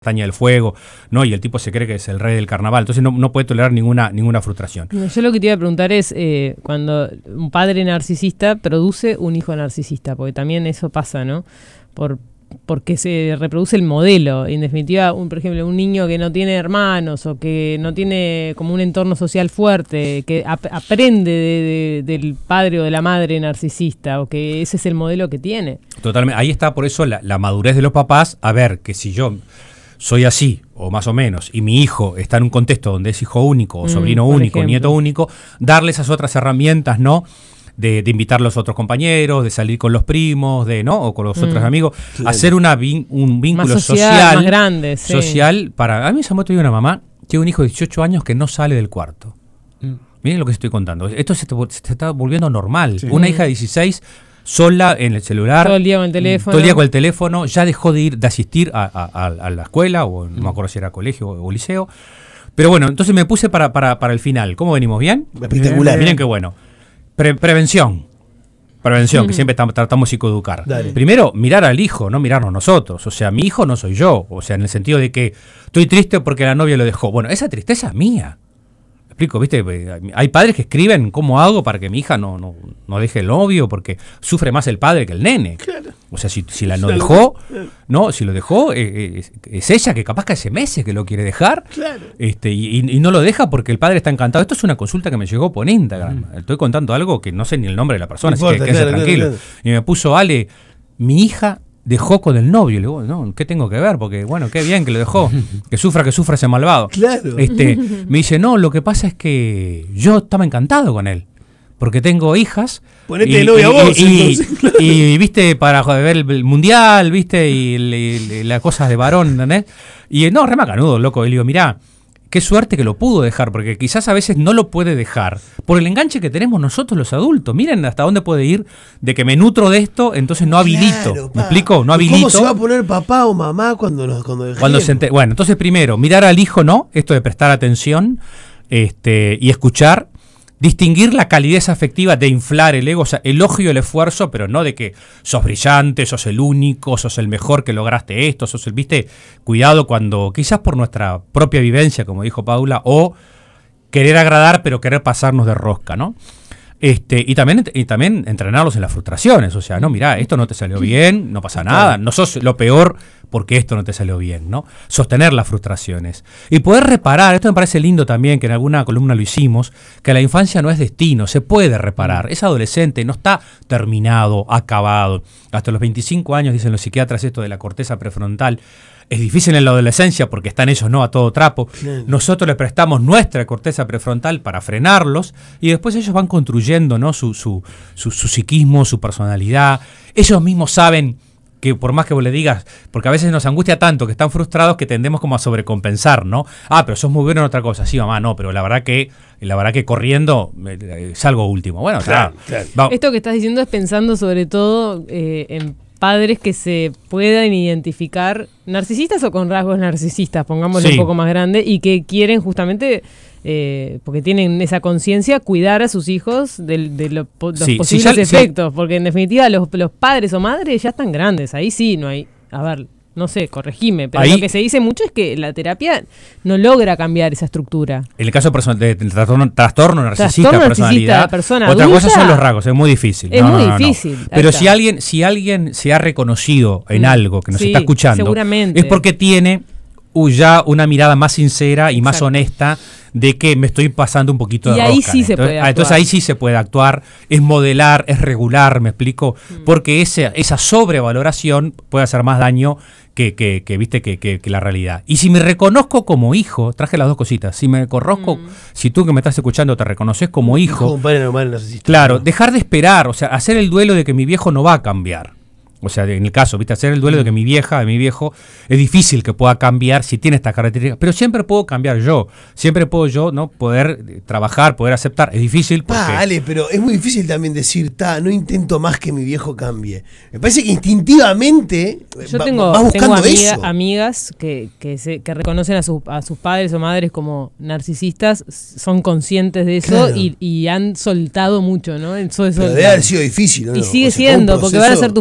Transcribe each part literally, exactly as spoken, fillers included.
Castaña del Fuego, ¿no? Y el tipo se cree que es el rey del carnaval, entonces no, no puede tolerar ninguna, ninguna frustración. Yo lo que te iba a preguntar es, eh, cuando un padre narcisista produce un hijo narcisista, porque también eso pasa, ¿no? Por, porque se reproduce el modelo. En definitiva, un, por ejemplo, un niño que no tiene hermanos o que no tiene como un entorno social fuerte, que ap- aprende de, de, del padre o de la madre narcisista, o que ese es el modelo que tiene. Totalmente, ahí está por eso la, la madurez de los papás, a ver, que si yo soy así, o más o menos, y mi hijo está en un contexto donde es hijo único, o sobrino mm, único, ejemplo. nieto único, darle esas otras herramientas, ¿no? De, de invitar a los otros compañeros, de salir con los primos, de no o con los mm. otros amigos, claro. Hacer una vin, un vínculo más social, social, más grande, sí. social para... A mí se me ha tenido una mamá, tiene un hijo de dieciocho años que no sale del cuarto. Mm. Miren lo que estoy contando. Esto se, te, se está volviendo normal. Sí. Una hija de dieciséis... sola en el celular, todo el día con el teléfono, todo el día con el teléfono, ya dejó de ir, de asistir a, a, a la escuela, o no me acuerdo si era colegio o, o liceo. Pero bueno, entonces me puse para, para, para el final. ¿Cómo venimos? ¿Bien? Espectacular. Miren qué bueno. Pre- prevención. Prevención, uh-huh. que siempre tam- tratamos de psicoeducar. Dale. Primero, mirar al hijo, no mirarnos nosotros. O sea, mi hijo no soy yo. O sea, en el sentido de que estoy triste porque la novia lo dejó. Bueno, esa tristeza es mía. Explico, ¿viste? Hay padres que escriben cómo hago para que mi hija no, no, no deje el novio porque sufre más el padre que el nene. Claro. O sea, si, si la no dejó, no, si lo dejó, eh, es, es ella que capaz que hace meses que lo quiere dejar. Claro. Este, y, y no lo deja porque el padre está encantado. Esto es una consulta que me llegó por Instagram. Mm. Estoy contando algo que no sé ni el nombre de la persona, no así importa, que quédese claro, tranquilo. Claro, claro. Y me puso, Ale, mi hija dejó con el novio. Y le digo, no, ¿qué tengo que ver? Porque, bueno, qué bien que lo dejó. Que sufra, que sufra ese malvado. Claro. Este, me dice, no, lo que pasa es que yo estaba encantado con él. Porque tengo hijas. Ponete de novia a vos. Y, y, claro. y, viste, para ver el, el mundial, viste, y, y, y las cosas de varón, ¿entendés? Y no, re macanudo, loco. Y le digo, mirá, qué suerte que lo pudo dejar, porque quizás a veces no lo puede dejar por el enganche que tenemos nosotros los adultos. Miren hasta dónde puede ir de que me nutro de esto, entonces no habilito. Claro, ¿me explico? No habilito. ¿Cómo se va a poner papá o mamá cuando nos cuando cuando se ente- Bueno, entonces primero, mirar al hijo, ¿no? Esto de prestar atención este, y escuchar. Distinguir la calidez afectiva de inflar el ego, o sea, elogio el esfuerzo, pero no de que sos brillante, sos el único, sos el mejor que lograste esto, sos el, viste, cuidado cuando, quizás por nuestra propia vivencia, como dijo Paula, o querer agradar, pero querer pasarnos de rosca, ¿no? Este, y también, y también entrenarlos en las frustraciones, o sea, no, mirá, esto no te salió bien, no pasa nada, no sos lo peor porque esto no te salió bien, ¿no? Sostener las frustraciones. Y poder reparar, esto me parece lindo también, que en alguna columna lo hicimos, que la infancia no es destino, se puede reparar. Es adolescente, no está terminado, acabado. Hasta los veinticinco años, dicen los psiquiatras, esto de la corteza prefrontal. Es difícil en la adolescencia porque están ellos no a todo trapo. Claro. Nosotros les prestamos nuestra corteza prefrontal para frenarlos y después ellos van construyendo, ¿no? su, su, su, su psiquismo, su personalidad. Ellos mismos saben que por más que vos le digas, porque a veces nos angustia tanto que están frustrados que tendemos como a sobrecompensar, ¿no? Ah, pero sos muy bueno en otra cosa. Sí, mamá, no, pero la verdad que la verdad que corriendo eh, salgo último. Bueno, claro, claro. claro. Esto que estás diciendo es pensando sobre todo eh, en padres que se puedan identificar narcisistas o con rasgos narcisistas, pongámoslo sí. un poco más grande, y que quieren justamente, eh, porque tienen esa conciencia, cuidar a sus hijos de, de lo, los sí, posibles sí, ya, efectos, sí. porque en definitiva los, los padres o madres ya están grandes, ahí sí no hay, a ver, no sé, corregime, pero ahí, lo que se dice mucho es que la terapia no logra cambiar esa estructura. En el caso person- de, de trastorno, trastorno narcisista, trastorno personalidad, persona otra adulta, cosa son los rasgos, es muy difícil. Es no, muy no, no, difícil. No. Pero si alguien, si alguien se ha reconocido en mm, algo que nos sí, está escuchando, seguramente. Es porque tiene uh, ya una mirada más sincera y Exacto. más honesta de que me estoy pasando un poquito de y rosca. Ahí sí se entonces, puede actuar. entonces ahí sí se puede actuar, es modelar, es regular, me explico, mm. porque ese, esa sobrevaloración puede hacer más daño que, que, que viste que, que, que la realidad. Y si me reconozco como hijo, traje las dos cositas, si me reconozco, mm. si tú que me estás escuchando te reconoces como hijo, hijo padre, no, madre, claro, dejar de esperar, o sea, hacer el duelo de que mi viejo no va a cambiar. O sea, en el caso, ¿viste? Hacer el duelo de que mi vieja, de mi viejo, es difícil que pueda cambiar si tiene estas características, pero siempre puedo cambiar yo, siempre puedo yo, ¿no? Poder trabajar, poder aceptar, es difícil porque... Ah, Ale, pero es muy difícil también decir, ta, no intento más que mi viejo cambie. Me parece que instintivamente yo va, tengo, vas buscando tengo amiga, eso. amigas que, que, se, que reconocen a, su, a sus padres o madres como narcisistas, son conscientes de eso claro. y, y han soltado mucho, ¿no? Eso, eso, pero debe haber sido difícil, ¿no? Y sigue o sea, siendo, porque van a ser tus padres toda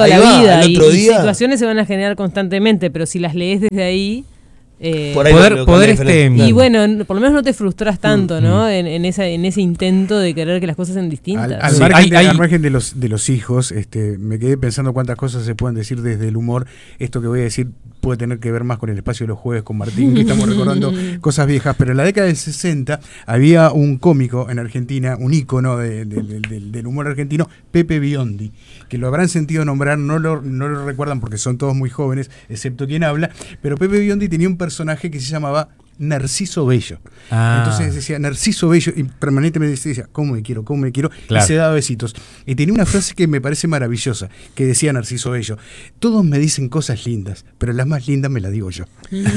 Ahí la va, vida al y, otro y día. situaciones se van a generar constantemente, pero si las lees desde ahí... Eh, Por ahí poder- lo- lo poder, cambia este, diferente. y bueno, n- por lo menos no te frustras tanto, Mm, ¿no? mm. En, en, esa, en ese intento de querer que las cosas sean distintas. Al, al Sí, margen, hay- de, hay- al margen de los de los hijos, este, me quedé pensando cuántas cosas se pueden decir desde el humor. Esto que voy a decir puede tener que ver más con el espacio de los jueves con Martín, que estamos recordando cosas viejas, pero en la década del sesenta había un cómico en Argentina, un ícono de- de- de- del- del humor argentino, Pepe Biondi, que lo habrán sentido nombrar, no lo, no lo recuerdan porque son todos muy jóvenes, excepto quien habla, pero Pepe Biondi tenía un personaje que se llamaba Narciso Bello. Ah. Entonces decía Narciso Bello y permanentemente decía, ¿cómo me quiero? ¿Cómo me quiero? Claro. Y se daba besitos. Y tenía una frase que me parece maravillosa, que decía Narciso Bello, todos me dicen cosas lindas, pero las más lindas me las digo yo.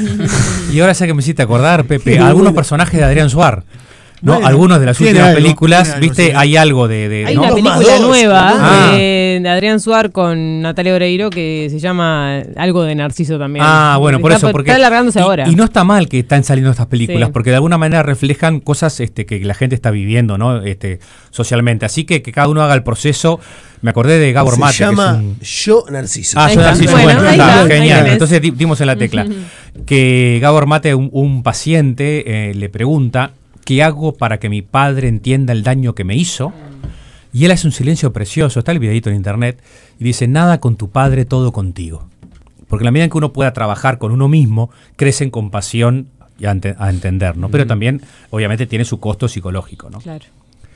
Y ahora sé que me hiciste acordar, Pepe, Qué algunos bueno. personajes de Adrián Suar. ¿No? Bueno, Algunos de las tiene últimas algo, películas, tiene algo, viste, sí. hay algo de... de- Hay ¿no? una Dos más película dos, nueva Ah. de, de Adrián Suar con Natalia Oreiro que se llama algo de Narciso también. Ah, bueno, por Está- eso, porque está alargándose y, ahora. y no está mal que están saliendo estas películas, Sí. porque de alguna manera reflejan cosas este, que la gente está viviendo, ¿no? Este, socialmente. Así que que cada uno haga el proceso. Me acordé de Gabor Se Mate. llama que es un- Yo Narciso. Ah, Ahí yo está. Narciso, Bueno, bueno, ahí está, está, ahí genial. tenés. Entonces di- dimos en la tecla. Que Gabor Mate, un, un paciente, eh, le pregunta, ¿qué hago para que mi padre entienda el daño que me hizo? Y él hace un silencio precioso, está el videito en internet, y dice, nada con tu padre, todo contigo. Porque en la medida en que uno pueda trabajar con uno mismo, crece en compasión y a, ente- a entender, ¿no? Pero también, obviamente, tiene su costo psicológico, ¿no? Claro.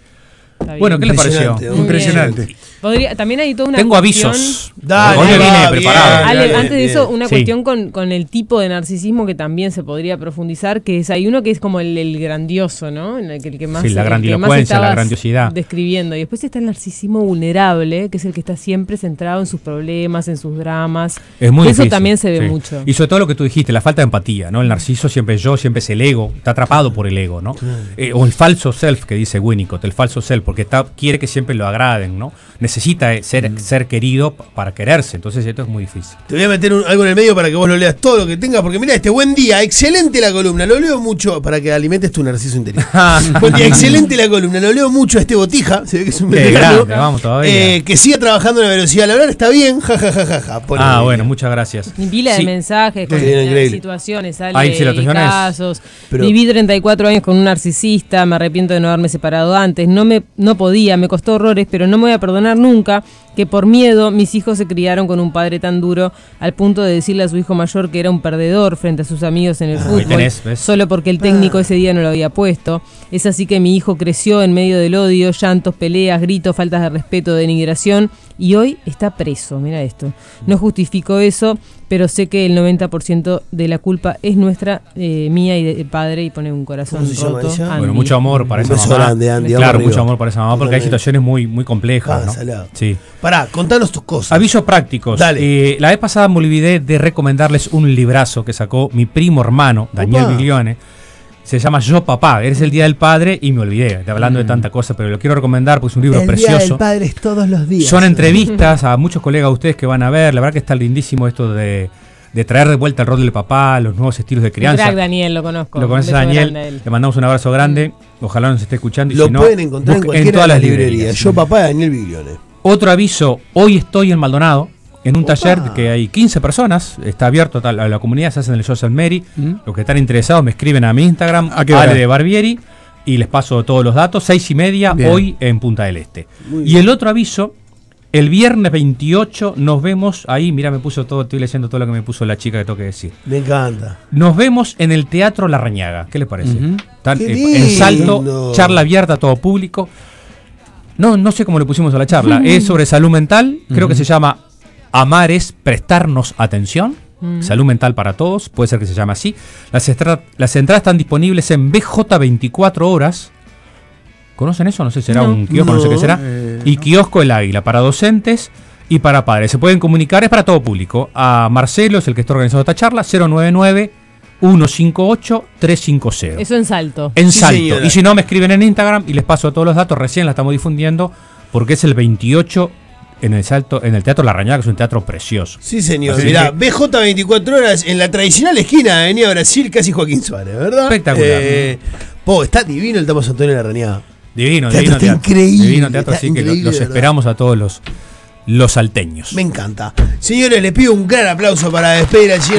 Está bien. Bueno, ¿qué le pareció? Impresionante, Muy Impresionante. bien. Podría, también hay toda una Tengo cuestión- avisos. Dale, Hoy me va, vine bien, preparado. Ale, Bien, antes de bien. eso, una Sí. cuestión con, con el tipo de narcisismo que también se podría profundizar, que es hay uno que es como el, el grandioso, ¿no? En el que, el que más, Sí, la el que grandilocuencia, más la estabas grandiosidad. describiendo. Y después está el narcisismo vulnerable, que es el que está siempre centrado en sus problemas, en sus dramas. Es muy Eso difícil, también se ve sí. mucho. Y sobre todo lo que tú dijiste, la falta de empatía, ¿no? El narciso siempre es yo, siempre es el ego, está atrapado por el ego, ¿no? Eh, o el falso self que dice Winnicott, el falso self, porque está, quiere que siempre lo agraden, ¿no? Necesita eh, ser, Mm. ser querido p- para quererse, entonces esto es muy difícil. Te voy a meter un- algo en el medio para que vos lo leas todo lo que tengas, porque mira, este buen día, excelente la columna, lo leo mucho para que alimentes tu narciso interior. Buen día, excelente la columna, lo leo mucho a este botija, se ve que es un Qué veterano, grande, vamos todavía. eh, que siga trabajando en la velocidad al hablar, está bien, jajajaja. Ah, bueno, muchas gracias. Y pila Sí. de mensajes, con Sí, increíble. situaciones, sale Hay situaciones. casos. Pero- Viví treinta y cuatro años con un narcisista, me arrepiento de no haberme separado antes, no me no podía, me costó horrores, pero no me voy a perdonar nunca que por miedo mis hijos se criaron con un padre tan duro al punto de decirle a su hijo mayor que era un perdedor frente a sus amigos en el Ah, ahí fútbol, tenés, ¿ves? solo porque el técnico ese día no lo había puesto. Es así que mi hijo creció en medio del odio, llantos, peleas, gritos, faltas de respeto, denigración y hoy está preso. Mira esto. No justifico eso, pero sé que el noventa por ciento de la culpa es nuestra, eh, mía y del padre, y pone un corazón ¿Cómo se llama roto. ella? Andy. Bueno, mucho amor para Un esa beso mamá. grande, Andy, vamos claro, arriba. mucho amor para esa mamá, porque hay Totalmente. situaciones muy, muy complejas, Ah, ¿no? salado. Sí. Pará, contanos tus cosas. Avisos prácticos. Dale. Eh, la vez pasada me olvidé de recomendarles un librazo que sacó mi primo hermano, Daniel Opa. Biglione. Se llama Yo Papá. Eres el Día del Padre y me olvidé de hablando de tanta cosa, pero lo quiero recomendar porque es un libro El Día precioso. del Padre es todos los días. Son entrevistas a muchos colegas de ustedes que van a ver. La verdad que está lindísimo esto de, de traer de vuelta el rol del papá, los nuevos estilos de Un crianza. crack, Daniel, lo conozco. Lo conoces Un a beso Daniel. grande a él. Le mandamos un abrazo grande. Ojalá nos esté escuchando. Y Lo si no, pueden encontrar en busque- cualquiera todas de las las librerías. librerías. Yo, papá, de Daniel Biglione. Otro aviso, hoy estoy en Maldonado, en un Opa. taller que hay quince personas, está abierto a la, a la comunidad, se hacen en el Joseph Mary. ¿Mm? Los que están interesados me escriben a mi Instagram, ¿A qué hora? Ale de Barbieri, y les paso todos los datos, seis y media, Bien. hoy en Punta del Este. Muy Y bien. el otro aviso, el viernes veintiocho nos vemos, ahí, mira, me puso todo, estoy leyendo todo lo que me puso la chica que tengo que decir. Me encanta. Nos vemos en el Teatro La Rañaga, ¿qué les parece? Ujú. Están, Qué eh, lindo. en Salto, charla abierta a todo público. No, no sé cómo le pusimos a la charla. Es sobre salud mental. Creo que se llama Amar es prestarnos atención. Mm. Salud mental para todos. Puede ser que se llame así. Las, estra- las entradas están disponibles en B J veinticuatro horas. ¿Conocen eso? No sé, será No. un kiosco, no, sé No. qué será. Eh, Y no. Kiosco El Águila para docentes y para padres. Se pueden comunicar, es para todo público. A Marcelo, es el que está organizando esta charla, cero nueve nueve, uno cinco ocho, tres cinco cero. Eso en Salto. En Sí, Salto. señora. Y si no, me escriben en Instagram y les paso todos los datos. Recién la estamos difundiendo porque es el veintiocho en el Salto, en el Teatro La Rañaga, que es un teatro precioso. Sí, señor. Así Mirá, que- B J veinticuatro horas en la tradicional esquina de Avenida Brasil, casi Joaquín Suárez, ¿verdad? Espectacular. Eh, po, está divino el Tomás Antonio de la Rañaga. Divino, Teatro divino está teatro. increíble, Divino teatro, está así que lo- increíble, los ¿verdad? esperamos a todos los los salteños. Me encanta. Señores, les pido un gran aplauso para despedir al señor